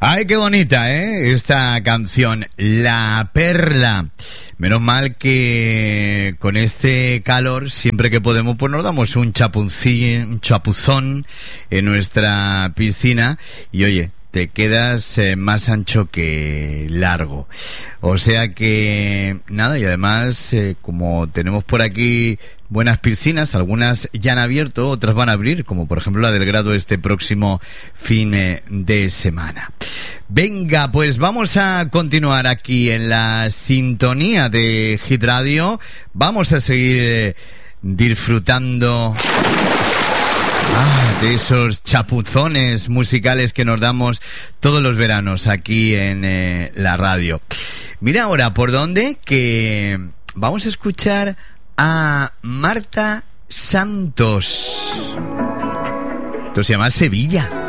Ay, qué bonita, esta canción, La Perla. Menos mal que con este calor, siempre que podemos, pues nos damos un chapuzón en nuestra piscina. Y oye, te quedas más ancho que largo. O sea que, nada, y además, como tenemos por aquí buenas piscinas, algunas ya han abierto, otras van a abrir, como por ejemplo la del Grado este próximo fin de semana. Venga, pues vamos a continuar aquí en la sintonía de Hit Radio. Vamos a seguir disfrutando de esos chapuzones musicales que nos damos todos los veranos aquí en la radio. Mira ahora por dónde, que vamos a escuchar a Marta Santos. Esto se llama Sevilla.